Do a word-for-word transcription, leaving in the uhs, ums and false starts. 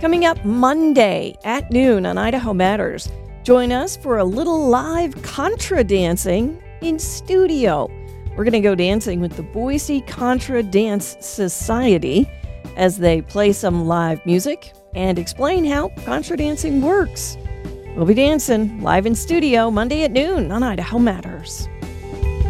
Coming up Monday at noon on Idaho Matters, join us for a little live contra dancing in studio. We're going to go dancing with the Boise Contra Dance Society as they play some live music and explain how contra dancing works. We'll be dancing live in studio Monday at noon on Idaho Matters.